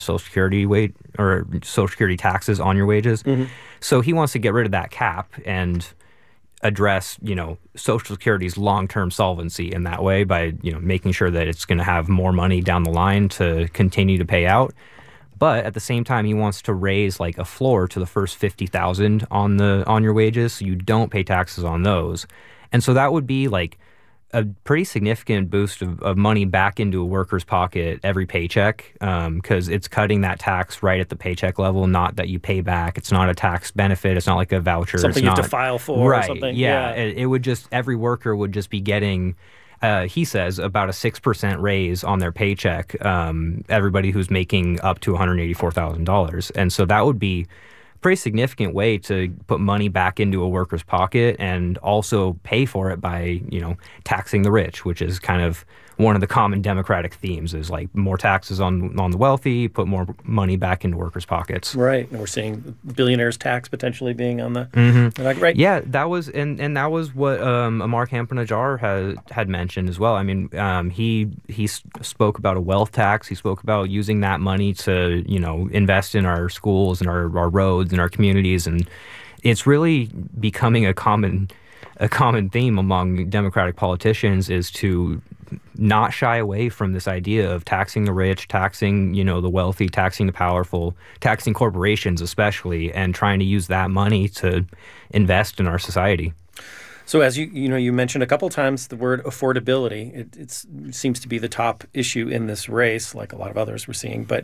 Social Security wage or Social Security taxes on your wages. So he wants to get rid of that cap and address, Social Security's long-term solvency in that way by, making sure that it's going to have more money down the line to continue to pay out. But at the same time, he wants to raise like a floor to the first 50,000 on your wages, so you don't pay taxes on those. And so that would be like a pretty significant boost of money back into a worker's pocket every paycheck, because it's cutting that tax right at the paycheck level, not that you pay back. It's not a tax benefit. It's not like a voucher. Something you have to file for right, or something. Yeah. It would just, every worker would just be getting, he says, about a 6% raise on their paycheck, everybody who's making up to $184,000. And so that would be pretty significant way to put money back into a worker's pocket and also pay for it by, taxing the rich, which is kind of one of the common Democratic themes is like more taxes on the wealthy, put more money back into workers' pockets. Right. And we're seeing billionaires' tax potentially being on the right. Yeah, that was and that was what Amar Campanajjar had mentioned as well. I mean, he spoke about a wealth tax. He spoke about using that money to, invest in our schools and our roads and our communities, and it's really becoming a common theme among Democratic politicians is to not shy away from this idea of taxing the rich, taxing, the wealthy, taxing the powerful, taxing corporations especially, and trying to use that money to invest in our society. So as you mentioned a couple times the word affordability. It seems to be the top issue in this race, like a lot of others we're seeing. But,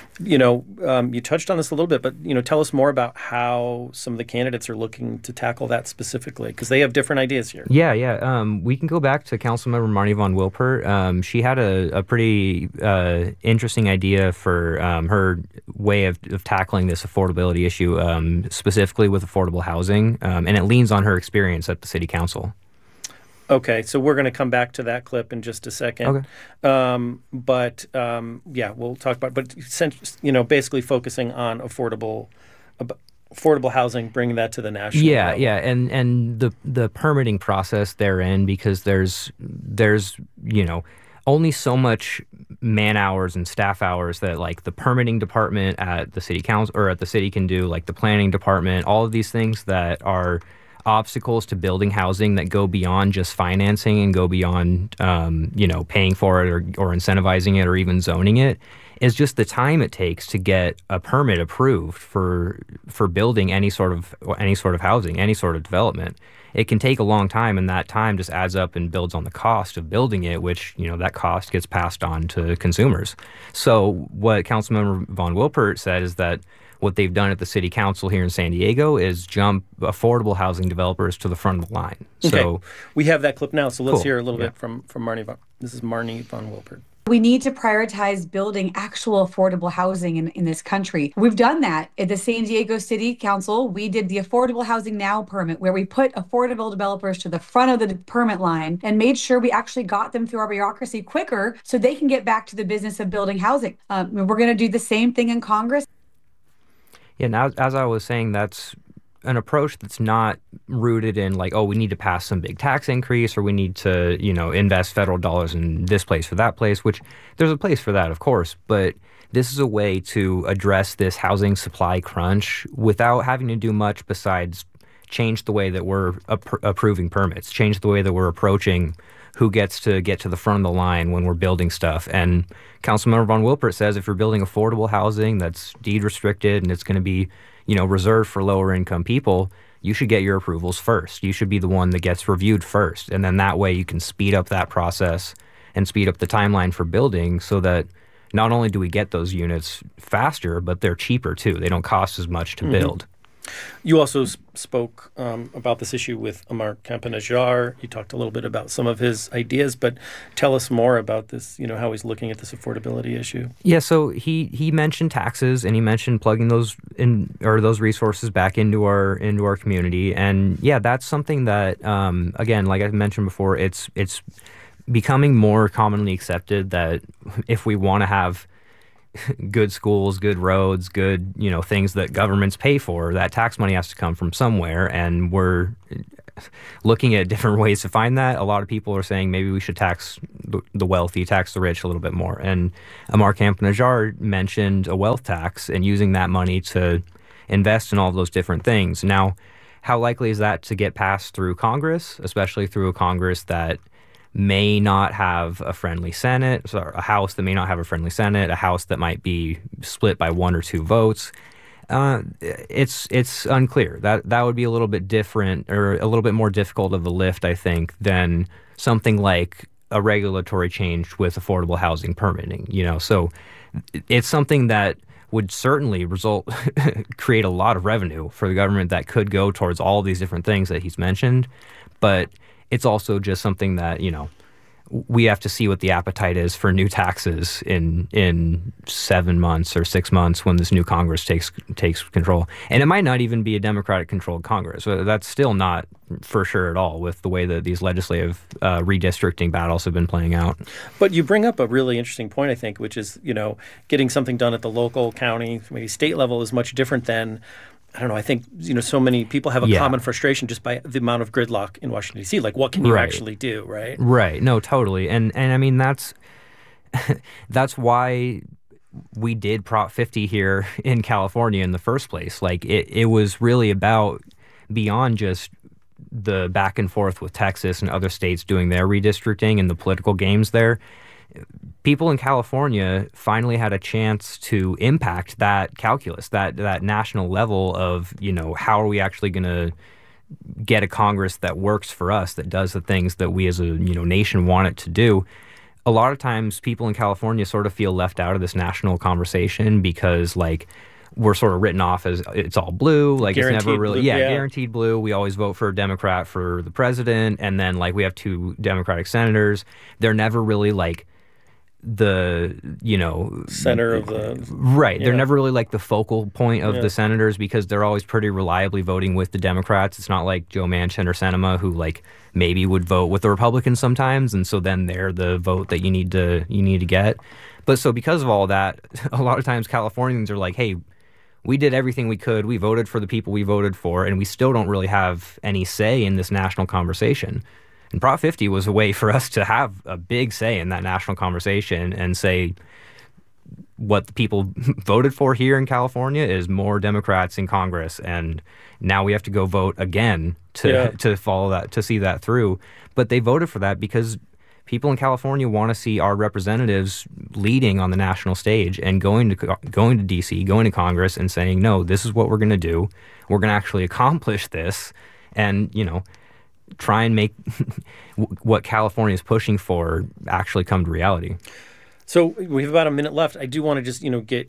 you touched on this a little bit, but, tell us more about how some of the candidates are looking to tackle that specifically, because they have different ideas here. Yeah. We can go back to Councilmember Marnie von Wilpert. She had a pretty interesting idea for her way of tackling this affordability issue, specifically with affordable housing, and it leans on her experience at the city council. Okay, so we're going to come back to that clip in just a second. Okay. We'll talk about. But basically focusing on affordable housing, bringing that to the national level. Yeah, and the permitting process therein, because there's only so much man hours and staff hours that like the permitting department at the city council or at the city can do, like the planning department, all of these things that are obstacles to building housing that go beyond just financing and go beyond, paying for it or incentivizing it or even zoning it, is just the time it takes to get a permit approved for building any sort of housing, any sort of development. It can take a long time, and that time just adds up and builds on the cost of building it, which, that cost gets passed on to consumers. So what Councilmember von Wilpert said is that what they've done at the city council here in San Diego is jump affordable housing developers to the front of the line. Okay. So we have that clip now, so let's cool. hear a little bit from Marnie. This is Marnie von Wilpert. We need to prioritize building actual affordable housing in this country. We've done that at the San Diego City Council. We did the Affordable Housing Now permit, where we put affordable developers to the front of the permit line and made sure we actually got them through our bureaucracy quicker so they can get back to the business of building housing. We're going to do the same thing in Congress. Yeah, now, as I was saying, that's an approach that's not rooted in like, oh, we need to pass some big tax increase or we need to, invest federal dollars in this place or that place, which there's a place for that, of course. But this is a way to address this housing supply crunch without having to do much besides change the way that we're approving permits, change the way that we're approaching who gets to get to the front of the line when we're building stuff. And Councilmember von Wilpert says if you're building affordable housing that's deed restricted and it's going to be, reserved for lower income people, you should get your approvals first. You should be the one that gets reviewed first. And then that way you can speed up that process and speed up the timeline for building so that not only do we get those units faster, but they're cheaper too. They don't cost as much to build. You also spoke about this issue with Amar Campanajjar. You talked a little bit about some of his ideas, but tell us more about this, how he's looking at this affordability issue. Yeah, so he mentioned taxes, and he mentioned plugging those resources back into our community. And yeah, that's something that, again, like I mentioned before, it's becoming more commonly accepted that if we want to have good schools, good roads, good, things that governments pay for, that tax money has to come from somewhere. And we're looking at different ways to find that. A lot of people are saying maybe we should tax the wealthy, tax the rich a little bit more. And Amar Camp-Najjar mentioned a wealth tax and using that money to invest in all of those different things. Now, how likely is that to get passed through Congress, especially through a Congress that may not have a friendly Senate, so a House that may not have a friendly Senate, a House that might be split by 1 or 2 votes? It's unclear. That would be a little bit different, or a little bit more difficult of a lift, I think, than something like a regulatory change with affordable housing permitting. So it's something that would certainly create a lot of revenue for the government that could go towards all these different things that he's mentioned. But it's also just something that, we have to see what the appetite is for new taxes in 7 months or 6 months when this new Congress takes control. And it might not even be a Democratic-controlled Congress. That's still not for sure at all with the way that these legislative redistricting battles have been playing out. But you bring up a really interesting point, I think, which is, getting something done at the local, county, maybe state level is much different than, I don't know, I think, so many people have a common frustration just by the amount of gridlock in Washington, D.C. Like, what can you actually do, right? Right. No, totally. And I mean, that's why we did Prop 50 here in California in the first place. Like, it was really about beyond just the back and forth with Texas and other states doing their redistricting and the political games there. People in California finally had a chance to impact that calculus, that national level of, how are we actually going to get a Congress that works for us, that does the things that we as a nation want it to do. A lot of times people in California sort of feel left out of this national conversation because, like, we're sort of written off as it's all blue. Like, guaranteed, it's never really, guaranteed blue. We always vote for a Democrat for the president. And then, like, we have 2 Democratic senators. They're never really, like, the center of the right. They're never really like the focal point of the senators because they're always pretty reliably voting with the Democrats. It's not like Joe Manchin or Sinema who like maybe would vote with the Republicans sometimes, and so then they're the vote that you need to get. But so because of all that, a lot of times Californians are like, hey, we did everything we could. We voted for the people we voted for, and we still don't really have any say in this national conversation. And Prop 50 was a way for us to have a big say in that national conversation and say what the people voted for here in California is more Democrats in Congress. And now we have to go vote again to follow that, to see that through. But they voted for that because people in California want to see our representatives leading on the national stage and going to D.C., going to Congress and saying, no, this is what we're going to do. We're going to actually accomplish this. And, try and make what California is pushing for actually come to reality. So we have about a minute left. I do want to just, get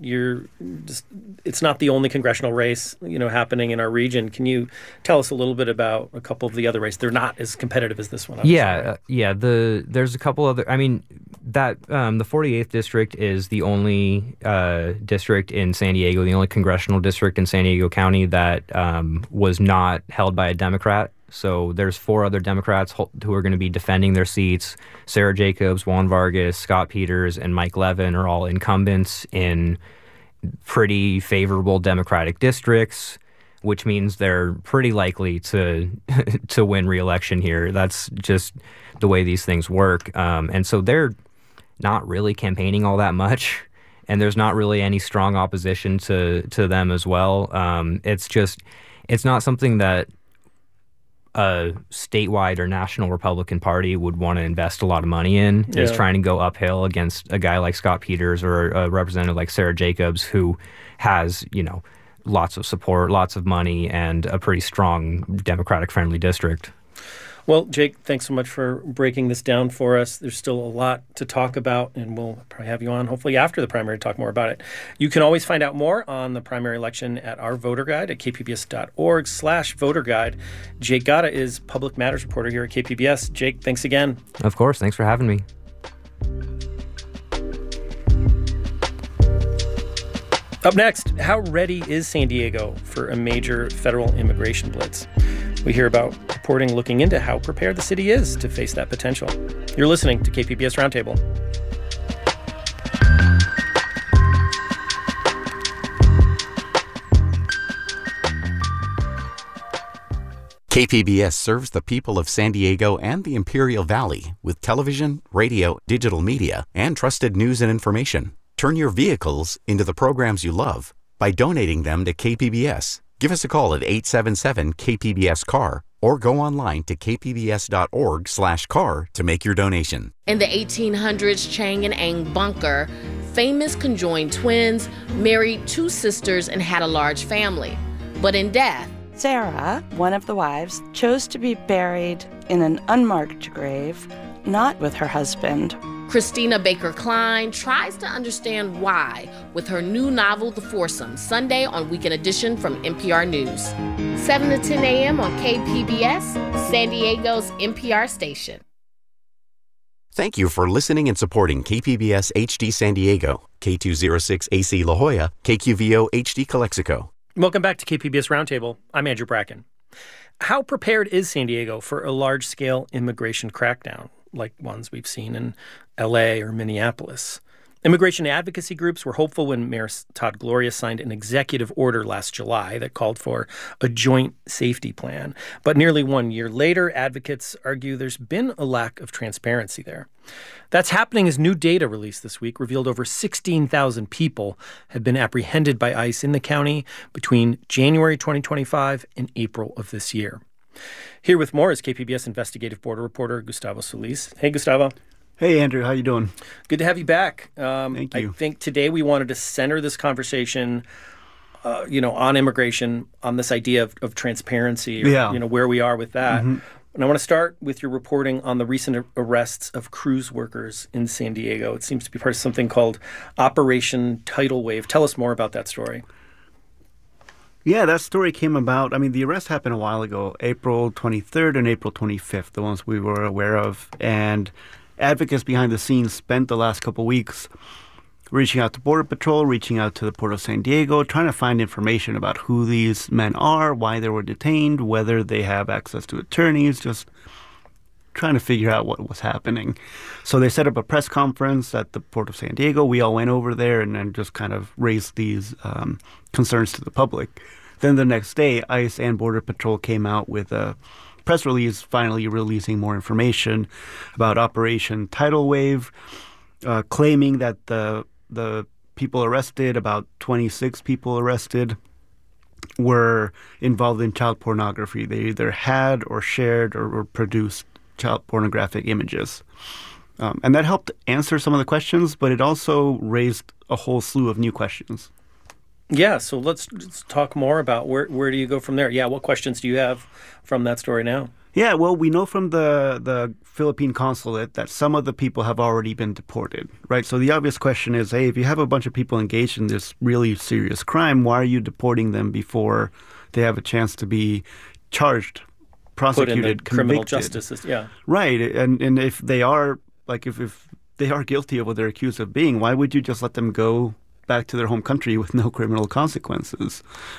it's not the only congressional race, happening in our region. Can you tell us a little bit about a couple of the other races? They're not as competitive as this one. There's a couple other, the 48th district is the only district in San Diego, the only congressional district in San Diego County that was not held by a Democrat. So there's 4 other Democrats who are going to be defending their seats. Sarah Jacobs, Juan Vargas, Scott Peters, and Mike Levin are all incumbents in pretty favorable Democratic districts, which means they're pretty likely to win re-election here. That's just the way these things work. And so they're not really campaigning all that much, and there's not really any strong opposition to them as well. It's not something that a statewide or national Republican Party would want to invest a lot of money in, is trying to go uphill against a guy like Scott Peters or a representative like Sarah Jacobs who has, lots of support, lots of money, and a pretty strong Democratic-friendly district. Well, Jake, thanks so much for breaking this down for us. There's still a lot to talk about, and we'll probably have you on hopefully after the primary to talk more about it. You can always find out more on the primary election at our voter guide at kpbs.org/voter guide. Jake Gatta is Public Matters reporter here at KPBS. Jake, thanks again. Of course. Thanks for having me. Up next, how ready is San Diego for a major federal immigration blitz? We hear about reporting looking into how prepared the city is to face that potential. You're listening to KPBS Roundtable. KPBS serves the people of San Diego and the Imperial Valley with television, radio, digital media, and trusted news and information. Turn your vehicles into the programs you love by donating them to KPBS. Give us a call at 877-KPBS-CAR or go online to kpbs.org/car to make your donation. In the 1800s Chang and Ang bunker, famous conjoined twins married two sisters and had a large family. But in death, Sarah, one of the wives, chose to be buried in an unmarked grave, not with her husband. Christina Baker Klein tries to understand why with her new novel, The Foursome, Sunday on Weekend Edition from NPR News. 7 to 10 a.m. on KPBS, San Diego's NPR station. Thank you for listening and supporting KPBS HD San Diego, K206 AC La Jolla, KQVO HD Calexico. Welcome back to KPBS Roundtable. I'm Andrew Bracken. How prepared is San Diego for a large-scale immigration crackdown, like ones we've seen in L.A. or Minneapolis? Immigration advocacy groups were hopeful when Mayor Todd Gloria signed an executive order last July that called for a joint safety plan. But nearly 1 year later, advocates argue there's been a lack of transparency there. That's happening as new data released this week revealed over 16,000 people have been apprehended by ICE in the county between January 2025 and April of this year. Here with more is KPBS investigative border reporter Gustavo Solis. Hey, Gustavo. Hey, Andrew. How you doing? Good to have you back. Thank you. I think today we wanted to center this conversation, on immigration, on this idea of transparency, or, where we are with that. Mm-hmm. And I want to start with your reporting on the recent arrests of cruise workers in San Diego. It seems to be part of something called Operation Tidal Wave. Tell us more about that story. Yeah, that story came about. I mean, the arrest happened a while ago, April 23rd and April 25th, the ones we were aware of. And advocates behind the scenes spent the last couple weeks reaching out to Border Patrol, reaching out to the Port of San Diego, trying to find information about who these men are, why they were detained, whether they have access to attorneys, just trying to figure out what was happening. So they set up a press conference at the Port of San Diego. We all went over there and then just kind of raised these concerns to the public. Then the next day, ICE and Border Patrol came out with a press release finally releasing more information about Operation Tidal Wave, claiming that the people arrested, about 26 people arrested, were involved in child pornography. They either had or shared or produced child pornographic images. And that helped answer some of the questions, but it also raised a whole slew of new questions. Yeah, so let's talk more about where do you go from there? Yeah, what questions do you have from that story now? Yeah, well, we know from the Philippine consulate that some of the people have already been deported, right? So the obvious question is, hey, if you have a bunch of people engaged in this really serious crime, why are you deporting them before they have a chance to be charged, prosecuted, put in the convicted? Criminal justice system, yeah. Right, and if they are, if they are guilty of what they're accused of being, why would you just let them go back to their home country with no criminal consequences?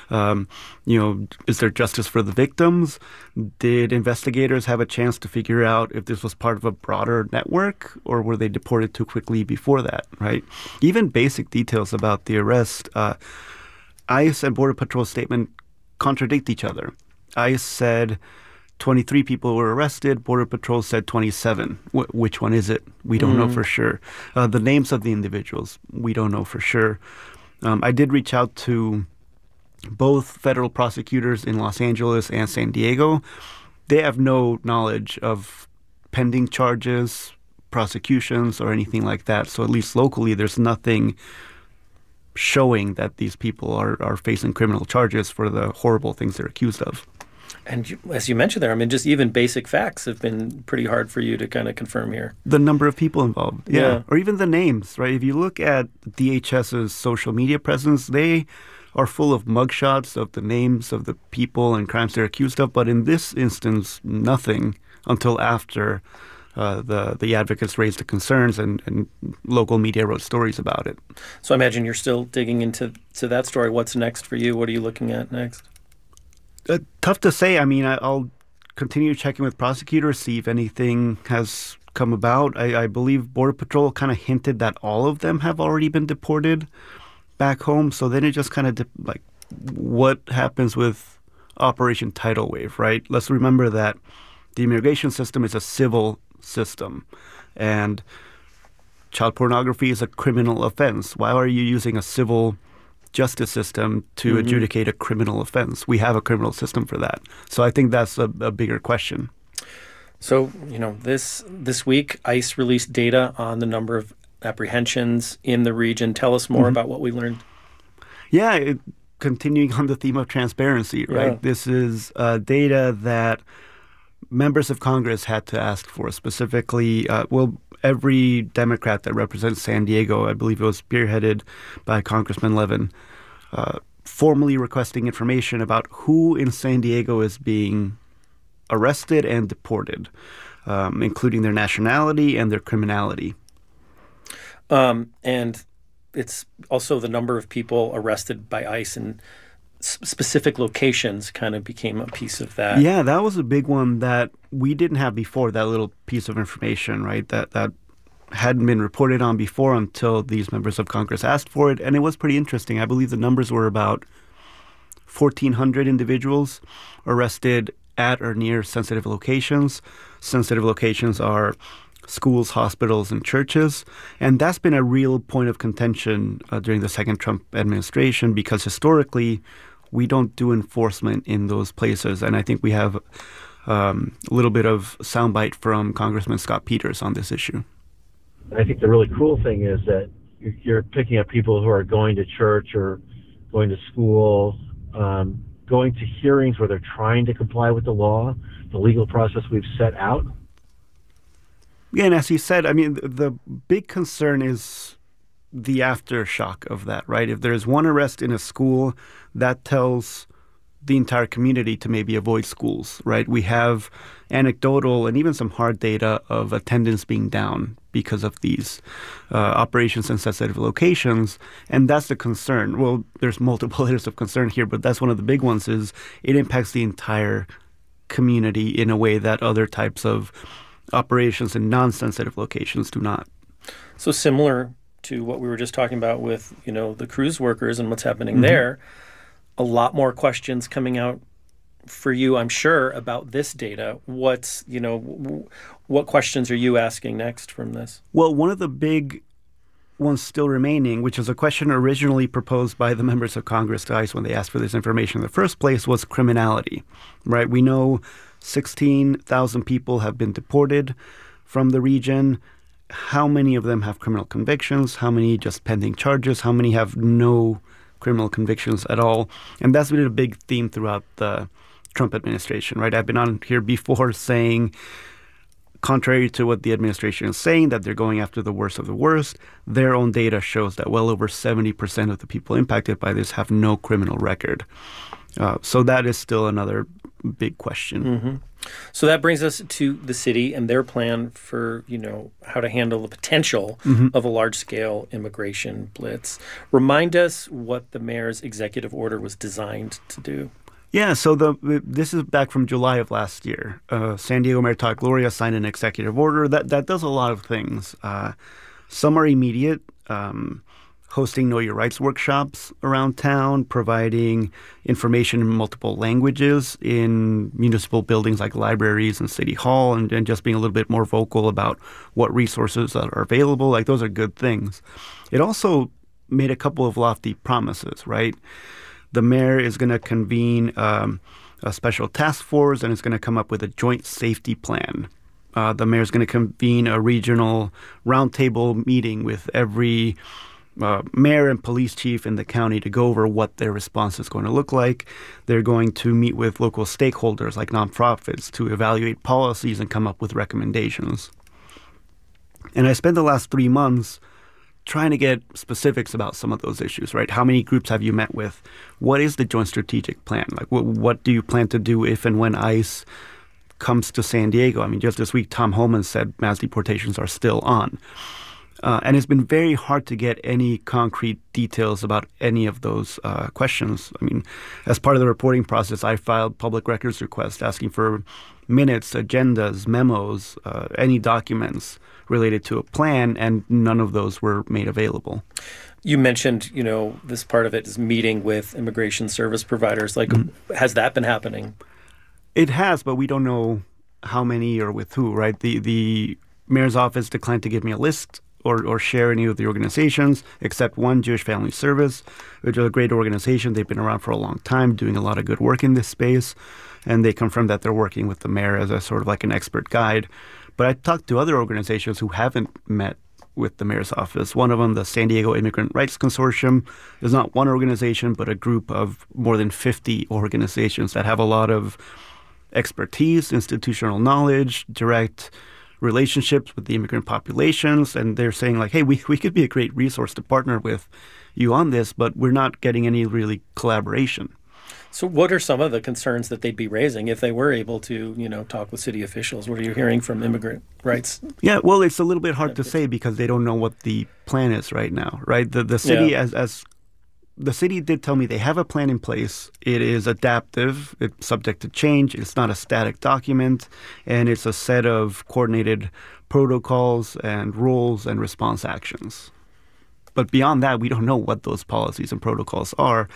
Is there justice for the victims? Did investigators have a chance to figure out if this was part of a broader network, or were they deported too quickly before that, right? Even basic details about the arrest, ICE and Border Patrol statement contradict each other. ICE said 23 people were arrested. Border Patrol said 27. Which one is it? We don't know for sure. The names of the individuals, we don't know for sure. I did reach out to both federal prosecutors in Los Angeles and San Diego. They have no knowledge of pending charges, prosecutions, or anything like that. So at least locally, there's nothing showing that these people are facing criminal charges for the horrible things they're accused of. And as you mentioned there, I mean, just even basic facts have been pretty hard for you to kind of confirm here. The number of people involved, yeah. Or even the names, right? If you look at DHS's social media presence, they are full of mugshots of the names of the people and crimes they're accused of. But in this instance, nothing until after the advocates raised the concerns and local media wrote stories about it. So I imagine you're still digging into that story. What's next for you? What are you looking at next? Tough to say. I mean, I'll continue checking with prosecutors, see if anything has come about. I believe Border Patrol kind of hinted that all of them have already been deported back home. So then it just kind of, what happens with Operation Tidal Wave, right? Let's remember that the immigration system is a civil system, and child pornography is a criminal offense. Why are you using a civil justice system to adjudicate a criminal offense? We have a criminal system for that. So I think that's a bigger question. So, this week, ICE released data on the number of apprehensions in the region. Tell us more about what we learned. Yeah, continuing on the theme of transparency, right? Yeah. This is data that members of Congress had to ask for, specifically, every Democrat that represents San Diego, I believe it was spearheaded by Congressman Levin, formally requesting information about who in San Diego is being arrested and deported, including their nationality and their criminality. And it's also the number of people arrested by ICE in specific locations kind of became a piece of that. Yeah, that was a big one that we didn't have before, that little piece of information, right, that hadn't been reported on before until these members of Congress asked for it. And it was pretty interesting. I believe the numbers were about 1,400 individuals arrested at or near sensitive locations. Sensitive locations are schools, hospitals, and churches. And that's been a real point of contention during the second Trump administration, because historically we don't do enforcement in those places. And I think we have a little bit of soundbite from Congressman Scott Peters on this issue. And I think the really cool thing is that you're picking up people who are going to church or going to school, going to hearings where they're trying to comply with the law, the legal process we've set out. Yeah, and as you said, I mean, the big concern is the aftershock of that, right? If there's one arrest in a school, that tells the entire community to maybe avoid schools, right? We have anecdotal and even some hard data of attendance being down because of these operations in sensitive locations, and that's the concern. Well, there's multiple layers of concern here, but that's one of the big ones, is it impacts the entire community in a way that other types of operations in non-sensitive locations do not. So similar to what we were just talking about with, the cruise workers and what's happening there, a lot more questions coming out for you, I'm sure, about this data. What questions are you asking next from this? Well, one of the big ones still remaining, which is a question originally proposed by the members of Congress to ICE when they asked for this information in the first place, was criminality, right? We know 16,000 people have been deported from the region. How many of them have criminal convictions? How many just pending charges? How many have no criminal convictions at all? And that's been a big theme throughout the Trump administration, right? I've been on here before saying, contrary to what the administration is saying, that they're going after the worst of the worst, their own data shows that well over 70% of the people impacted by this have no criminal record. So that is still another big question. So that brings us to the city and their plan for, how to handle the potential of a large-scale immigration blitz. Remind us what the mayor's executive order was designed to do. Yeah, so this is back from July of last year. San Diego Mayor Todd Gloria signed an executive order that does a lot of things. Some are immediate, hosting Know Your Rights workshops around town, providing information in multiple languages in municipal buildings like libraries and City Hall, and just being a little bit more vocal about what resources are available. Like, those are good things. It also made a couple of lofty promises, right? The mayor is going to convene a special task force, and it's going to come up with a joint safety plan. The mayor is going to convene a regional roundtable meeting with every mayor and police chief in the county to go over what their response is going to look like. They're going to meet with local stakeholders like nonprofits to evaluate policies and come up with recommendations. And I spent the last 3 months trying to get specifics about some of those issues, right? How many groups have you met with? What is the joint strategic plan? Like, what do you plan to do if and when ICE comes to San Diego? I mean, just this week, Tom Homan said mass deportations are still on. And it's been very hard to get any concrete details about any of those questions. I mean, as part of the reporting process, I filed public records requests asking for minutes, agendas, memos, any documents related to a plan, and none of those were made available. You mentioned, this part of it is meeting with immigration service providers. Like, has that been happening? It has, but we don't know how many or with who, right? The mayor's office declined to give me a list or share any of the organizations, except one, Jewish Family Service, which is a great organization. They've been around for a long time, doing a lot of good work in this space. And they confirmed that they're working with the mayor as a sort of like an expert guide. But I talked to other organizations who haven't met with the mayor's office. One of them, the San Diego Immigrant Rights Consortium, is not one organization, but a group of more than 50 organizations that have a lot of expertise, institutional knowledge, direct relationships with the immigrant populations. And they're saying like, hey, we could be a great resource to partner with you on this, but we're not getting any really collaboration. So what are some of the concerns that they'd be raising if they were able to, talk with city officials? What are you hearing from immigrant rights? Yeah, well, it's a little bit hard to say because they don't know what the plan is right now, right? The city, as the city did tell me, they have a plan in place. It is adaptive. It's subject to change. It's not a static document, and it's a set of coordinated protocols and rules and response actions. But beyond that, we don't know what those policies and protocols are.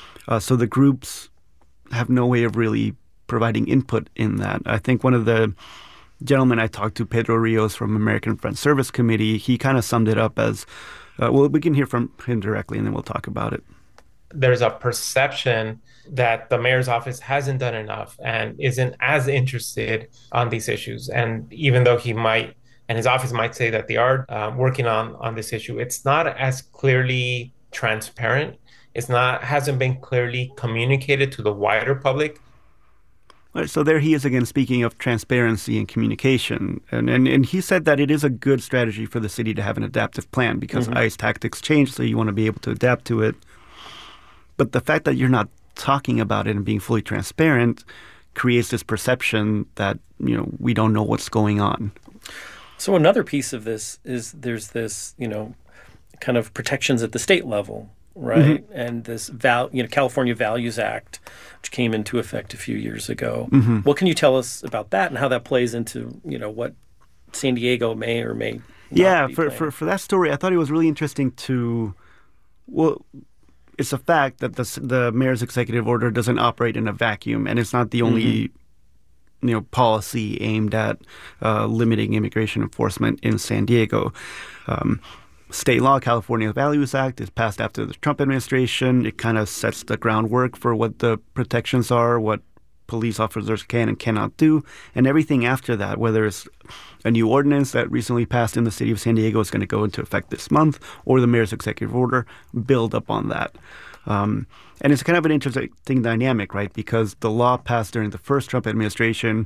So the groups have no way of really providing input in that. I think one of the gentlemen I talked to, Pedro Rios from American Friends Service Committee, he kind of summed it up as, well, we can hear from him directly and then we'll talk about it. There's a perception that the mayor's office hasn't done enough and isn't as interested on these issues. And even though he might, and his office might say that they are working on this issue, it's not as clearly transparent. Hasn't been clearly communicated to the wider public. Right, so there he is again speaking of transparency and communication. And he said that it is a good strategy for the city to have an adaptive plan because ICE tactics change, so you want to be able to adapt to it. But the fact that you're not talking about it and being fully transparent creates this perception that, we don't know what's going on. So another piece of this is there's this, kind of protections at the state level. Right. And this California Values Act, which came into effect a few years ago. What can you tell us about that and how that plays into, what San Diego may or may not be for that story, I thought it was really interesting it's a fact that the mayor's executive order doesn't operate in a vacuum, and it's not the only policy aimed at limiting immigration enforcement in San Diego. State law, California Values Act, is passed after the Trump administration. It kind of sets the groundwork for what the protections are, what police officers can and cannot do. And everything after that, whether it's a new ordinance that recently passed in the city of San Diego is going to go into effect this month, or the mayor's executive order, build up on that. And it's kind of an interesting dynamic, right? Because the law passed during the first Trump administration,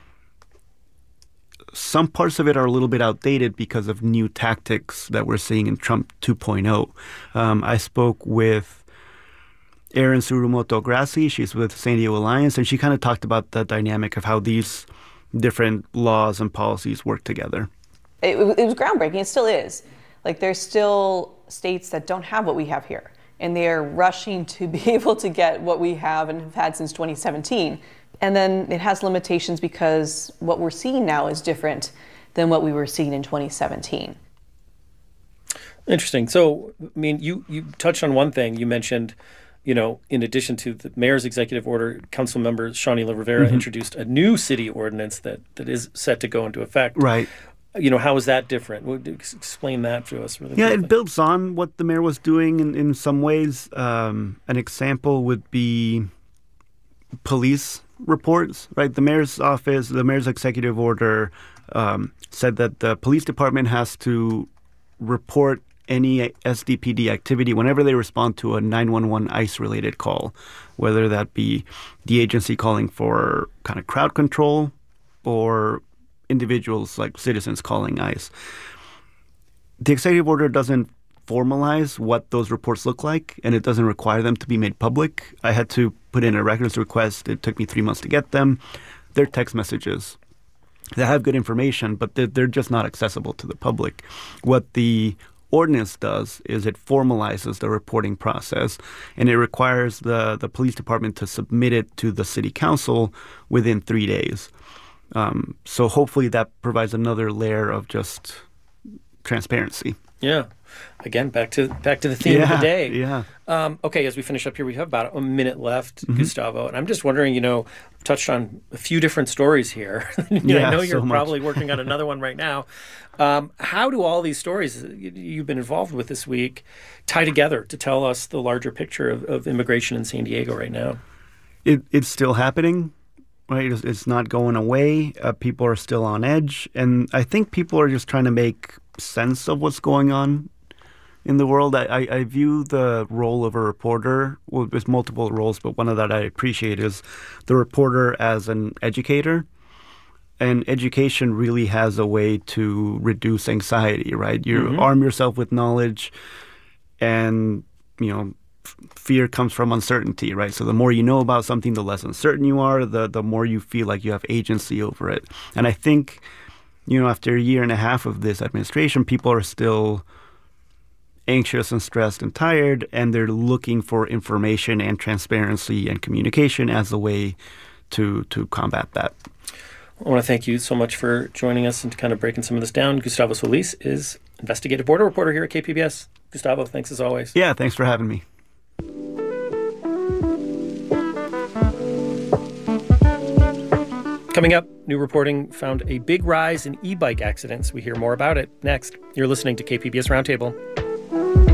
some parts of it are a little bit outdated because of new tactics that we're seeing in Trump 2.0. I spoke with Erin Tsurumoto Grassi. She's with San Diego Alliance, and she kind of talked about the dynamic of how these different laws and policies work together. It was groundbreaking. It still is. Like, there's still states that don't have what we have here, and they're rushing to be able to get what we have and have had since 2017. And then it has limitations because what we're seeing now is different than what we were seeing in 2017. Interesting. So, I mean, you touched on one thing. You mentioned, in addition to the mayor's executive order, council member Shawnee Rivera introduced a new city ordinance that is set to go into effect. Right. How is that different? Explain that to us really quickly. It builds on what the mayor was doing in some ways. An example would be police reports, right? The mayor's office, the mayor's executive order said that the police department has to report any SDPD activity whenever they respond to a 911 ICE-related call, whether that be the agency calling for kind of crowd control or individuals like citizens calling ICE. The executive order doesn't formalize what those reports look like, and it doesn't require them to be made public. I had to put in a records request. It took me 3 months to get them. They're text messages. that have good information, but they're just not accessible to the public. What the ordinance does is it formalizes the reporting process, and it requires the police department to submit it to the city council within 3 days. So hopefully that provides another layer of just transparency. Yeah. Again, back to the theme of the day. Yeah. Okay, as we finish up here, we have about a minute left, Gustavo, and I'm just wondering, touched on a few different stories here. I know you're probably working on another one right now. How do all these stories you've been involved with this week tie together to tell us the larger picture of immigration in San Diego right now? It's still happening, right? It's not going away. People are still on edge, and I think people are just trying to make sense of what's going on in the world. I view the role of a reporter, well, there's multiple roles, but one of that I appreciate is the reporter as an educator. And education really has a way to reduce anxiety, right? You arm yourself with knowledge, and, fear comes from uncertainty, right? So the more you know about something, the less uncertain you are, the more you feel like you have agency over it. And I think, after a year and a half of this administration, people are still anxious and stressed and tired, and they're looking for information and transparency and communication as a way to combat that. I want to thank you so much for joining us and kind of breaking some of this down. Gustavo Solis is investigative border reporter here at KPBS. Gustavo, thanks as always. Yeah, thanks for having me. Coming up, new reporting found a big rise in e-bike accidents. We hear more about it next. You're listening to KPBS Roundtable.